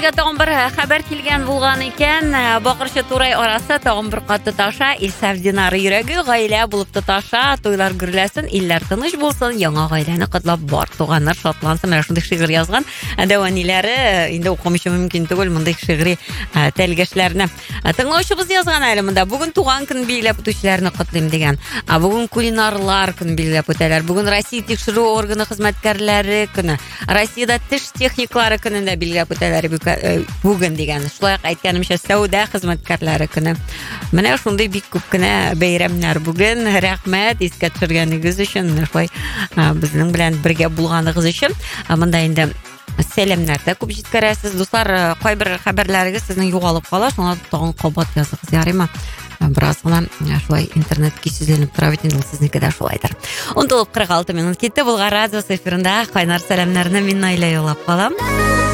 Безгә тагын бер хәбәр килгән булган икән. Бакырчы Турай арасы тагын бер кат тоташа. Илсаф Динары йөрәге гаилә булып тоташа. Туйлар гөрләсен, илләр тыныч булсын. Яңа гаиләне котлап бар туганнар шатлансын. Менә шундый шигырь язган. Дәваниләре инде укымыйчы мөмкин түгел мондый шигъри тәлгәшләрне. Тыңлаучыбыз язган әле монда. Бүген туган көн билгеләп үтүчеләрне котлыйм дигән. Бүген кулинарлар көн билгеләп үтәләр. Бүген Россия тикшерү органы хезмәткәрләре көне. Россиядә теш техниклары көнендә билгеләп үтәләр бүген дигән. Шулай әйткәнемчә сәүдә хезмәткәрләре көне. Менә шундый бик күп кенә бәйрәмнәр бүген. Рәхмәт искә төшергәнегез өчен. Шулай безнең белән бергә булганыгыз өчен. Монда инде сәламнар да күп җиткерәсез. Дуслар, кайбер хәбәрләрегез сезнең югалып кала, шуңа тагын кабат языгыз, ярыймы? Бераз гына шулай интернетка сүзленеп тора бит инде, сезнеке дә шулайдыр. 10:46 минут китте. Булган радио эфирында кайнар сәламнарны мин Наилә юллап калам.